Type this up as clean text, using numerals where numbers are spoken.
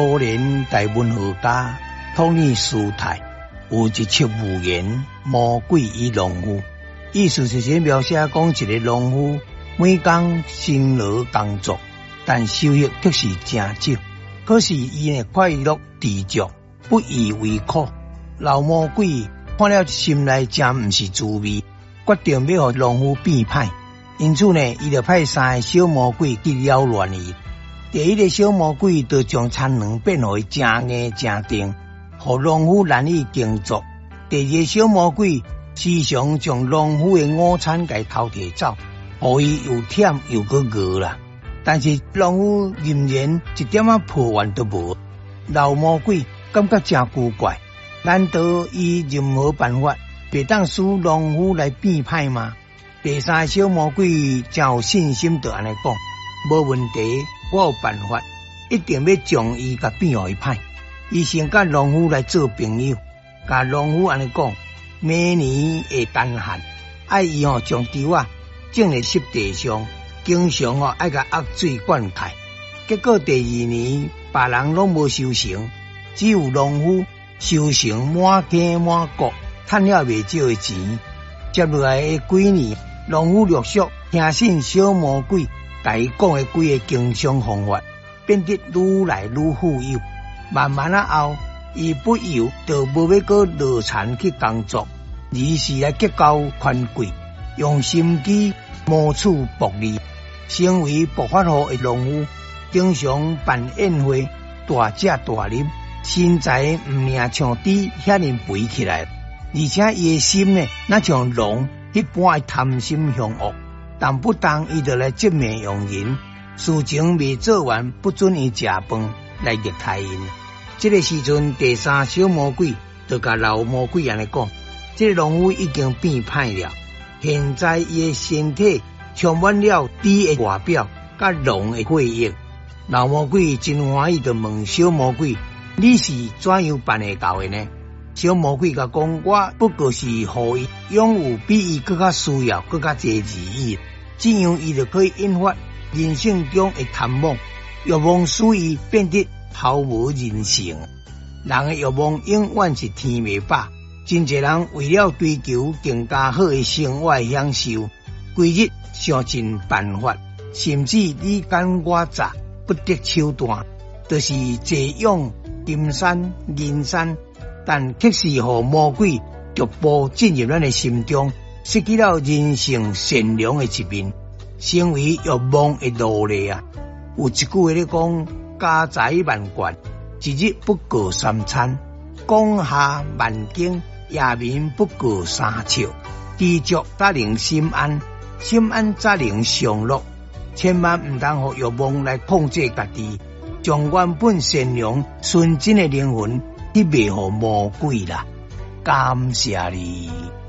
可怜大文学家托尼斯泰有一册寓言《魔鬼与农夫》，意思就是描写讲一个农夫每工辛劳工作，但收益却是真少。可是伊的快乐持续，不以为苦。老魔鬼看了心内真毋是滋味，决定要互农夫变歹。因此呢，伊就派3个小魔鬼去扰乱伊。第一个小魔鬼就将产卵变为真硬真定，互农夫难以耕作。第二个小魔鬼时常将农夫的午餐给偷摕走，互伊又忝又个饿啦。但是农夫仍然一点仔破坏都无。老魔鬼感觉真奇怪，难道伊任何办法袂当使农夫来变歹吗？第3个小魔鬼真有信心，就安尼讲，无问题，我有办法，一定要将伊甲变互伊歹。伊先甲农夫来做朋友，甲农夫安尼讲，明年会干旱，爱伊将稻啊种在湿地上，经常爱甲压水灌溉。结果第2年，别人拢无收成，只有农夫收成满坑满谷，赚了袂少的钱。接落来的几年，农夫陆续听信小魔鬼甲伊讲的几个经商方法，变得愈来愈富有。慢慢后，伊不由就无要搁落田去工作，而是来结交权贵，用心机谋取薄利，成为暴发户的农夫。经常办宴会，大食大啉，身材毋命像猪遐尼肥起来，而且伊的心呢，那像龙一般的贪心凶恶。但不当伊就来责骂用人，事情未做完，不准伊食饭，来虐待因。这个时阵，第3小魔鬼就甲老魔鬼安尼讲：，这个农夫已经变歹了，现在伊的身体充满了猪的外表，甲龙的血液。老魔鬼真欢喜，就问小魔鬼：，你是怎样办会到的呢？小魔鬼甲讲：，我不过是互伊拥有比伊更加需要、更加济而已。这样伊就可以引发人性中的贪妄，欲望使伊变得毫无人性。人的欲望永远是天未饱，真侪人为了追求更加好的生活享受，规日想尽办法，甚至你干我诈，不得手段，就是坐拥金山银山，但却是互魔鬼逐步进入咱的心中，失去了人性善良的一面，成为欲望的奴隶啊！有一句话咧讲：家财万贯，一日不过3餐；讲下万斤，夜眠不过3笑。知足才能心安，心安才能享乐。千万唔通互欲望来控制家己，将原本善良纯真的灵魂去卖互魔鬼啦！感谢你。